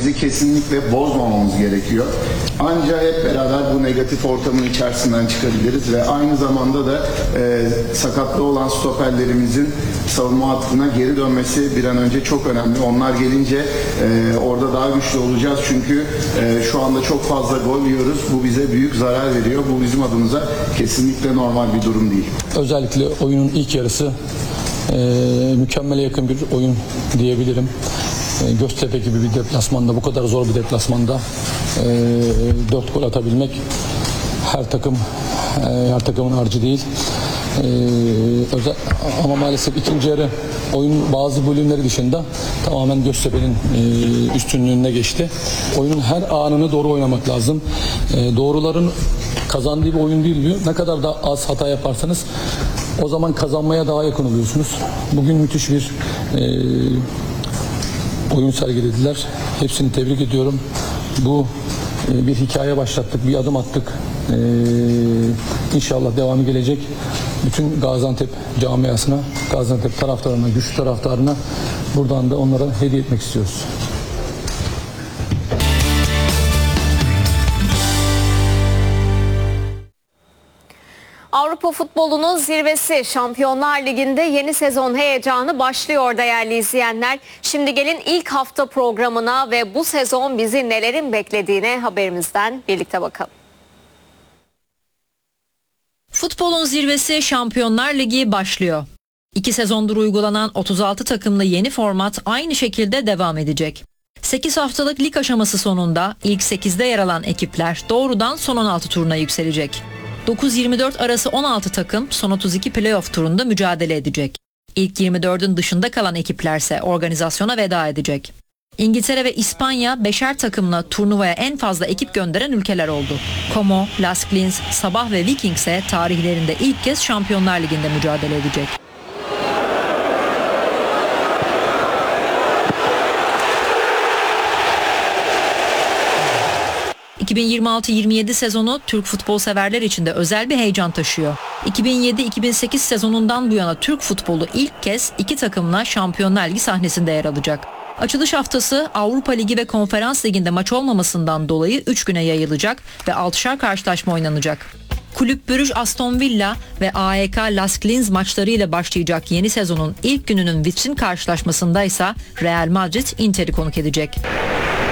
disipliniğimizi kesinlikle bozmamamız gerekiyor. Ancak hep beraber bu negatif ortamın içerisinden çıkabiliriz ve aynı zamanda da sakatlı olan stoperlerimizin savunma hattına geri dönmesi bir an önce çok önemli. Onlar gelince orada daha güçlü olacağız çünkü şu anda çok fazla gol yiyoruz. Bu bize büyük zarar veriyor. Bu bizim adımıza kesinlikle normal bir durum değil. Özellikle oyunun ilk yarısı mükemmele yakın bir oyun diyebilirim. Göztepe gibi bir deplasmanda, bu kadar zor bir deplasmanda 4 gol atabilmek her takımın harcı değil. Ama maalesef ikinci yarı oyun bazı bölümleri dışında tamamen Göztepe'nin üstünlüğüne geçti. Oyunun her anını doğru oynamak lazım. Doğruların kazandığı bir oyun değil diyor. Ne kadar da az hata yaparsanız o zaman kazanmaya daha yakın oluyorsunuz. Bugün müthiş bir oyun sergilediler. Hepsini tebrik ediyorum. Bu bir hikaye başlattık, bir adım attık. İnşallah devamı gelecek. Bütün Gaziantep camiasına, Gaziantep taraftarına, güçlü taraftarına buradan da onlara hediye etmek istiyoruz. Avrupa futbolunun zirvesi Şampiyonlar Ligi'nde yeni sezon heyecanı başlıyor değerli izleyenler. Şimdi gelin ilk hafta programına ve bu sezon bizi nelerin beklediğine haberimizden birlikte bakalım. Futbolun zirvesi Şampiyonlar Ligi başlıyor. 2 sezondur uygulanan 36 takımlı yeni format aynı şekilde devam edecek. 8 haftalık lig aşaması sonunda ilk 8'de yer alan ekipler doğrudan son 16 turuna yükselecek. 9-24 arası 16 takım son 32 playoff turunda mücadele edecek. İlk 24'ün dışında kalan ekiplerse organizasyona veda edecek. İngiltere ve İspanya 5'er takımla turnuvaya en fazla ekip gönderen ülkeler oldu. Como, Las Klins, Sabah ve Viking ise tarihlerinde ilk kez Şampiyonlar Ligi'nde mücadele edecek. ...2026-27 sezonu Türk futbol severler için de özel bir heyecan taşıyor. 2007-2008 sezonundan bu yana Türk futbolu ilk kez 2 takımla Şampiyonlar Ligi sahnesinde yer alacak. Açılış haftası Avrupa Ligi ve Konferans Ligi'nde maç olmamasından dolayı 3 güne yayılacak ve 6'şar karşılaşma oynanacak. Kulüp Brugge Aston Villa ve AEK Las Klins maçlarıyla başlayacak yeni sezonun ilk gününün vitrin karşılaşmasında ise Real Madrid Inter'i konuk edecek.